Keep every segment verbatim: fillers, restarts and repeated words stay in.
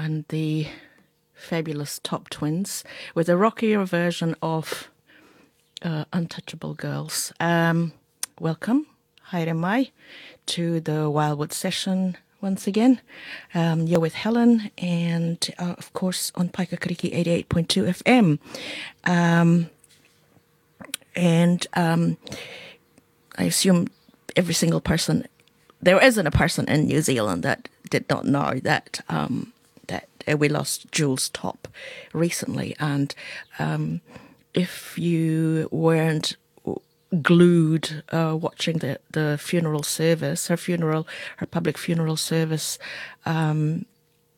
and the fabulous Top Twins with a rockier version of uh, Untouchable Girls. Um, welcome, haere mai, to the Wildwood Session once again. Um, you're with Helen and, uh, of course, on Paikakariki eighty-eight point two F M. Um, and um, I assume every single person, there isn't a person in New Zealand that did not know that um, that uh, we lost Jules Top recently. And um, if you weren't glued uh, watching the, the funeral service, her funeral, her public funeral service, um,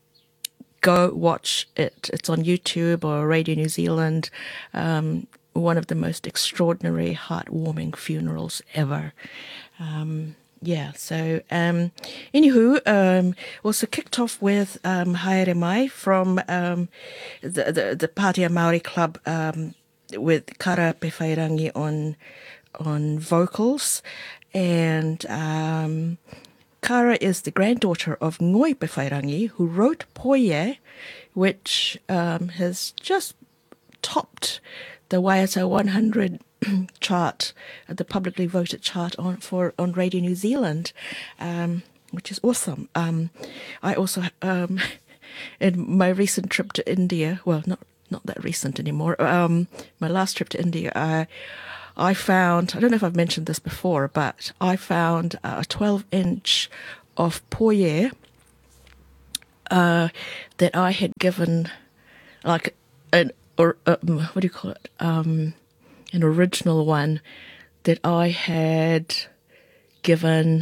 go watch it. It's on YouTube or Radio New Zealand. Um, one of the most extraordinary, heartwarming funerals ever. Um, yeah, so um, anywho, um, also kicked off with um, Haere Mai from um, the, the the Pātea Māori Club um, with Kara Pewhairangi on on vocals, and um, Kara is the granddaughter of Ngoi Pewhairangi, who wrote Poie, which um, has just topped the Waiata one hundred chart, the publicly voted chart on for on Radio New Zealand, um, which is awesome. Um, I also, um, in my recent trip to India, well, not not that recent anymore. Um, my last trip to India, I I found, I don't know if I've mentioned this before, but I found a twelve inch of Poie uh, that I had given, like an or um, what do you call it? Um, an original one that I had given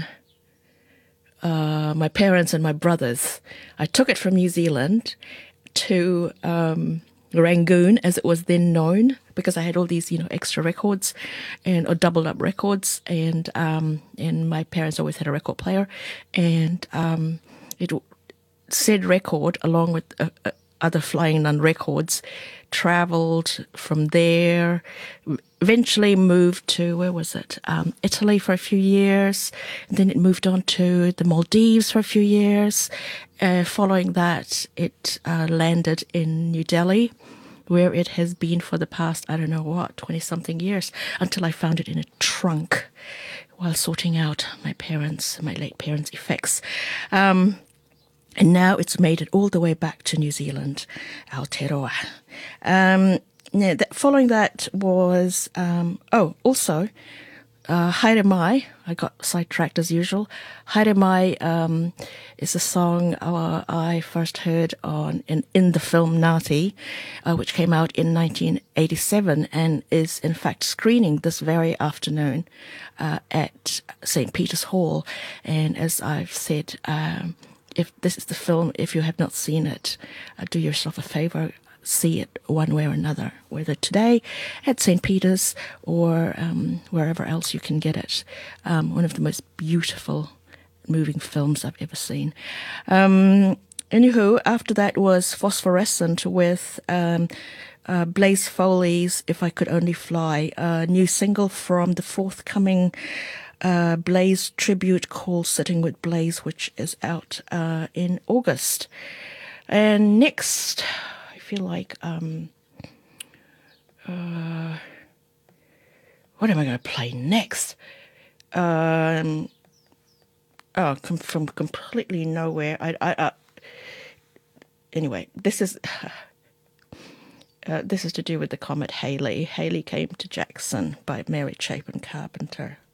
uh, my parents and my brothers. I took it from New Zealand to um, Rangoon, as it was then known, because I had all these, you know, extra records and or doubled up records, and um, and my parents always had a record player, and um, it said record along with uh, uh, other Flying Nun records travelled from there, eventually moved to, where was it, um, Italy for a few years, and then it moved on to the Maldives for a few years. Uh, following that, it uh, landed in New Delhi, where it has been for the past, I don't know what, twenty-something years, until I found it in a trunk while sorting out my parents, my late parents' effects. Um, And now it's made it all the way back to New Zealand, Aotearoa. Um, yeah, that, following that was, um, oh, also, uh, Haere Mai. I got sidetracked as usual. Haere Mai um, is a song uh, I first heard on in, in the film Ngāti, uh, which came out in nineteen eighty-seven and is in fact screening this very afternoon uh, at Saint Peter's Hall. And as I've said, um, if this is the film, if you have not seen it, uh, do yourself a favour, see it one way or another, whether today at Saint Peter's or um, wherever else you can get it. Um, one of the most beautiful moving films I've ever seen. Um, anywho, after that was Phosphorescent with um, uh, Blaze Foley's If I Could Only Fly, a new single from the forthcoming Uh, Blaze tribute called Sitting with Blaze, which is out uh, in August. And next, I feel like, um, uh, what am I going to play next? Um, oh, com- from completely nowhere. I, I, uh, anyway, this is uh, this is to do with the comet Halley. Halley Came to Jackson by Mary Chapin Carpenter.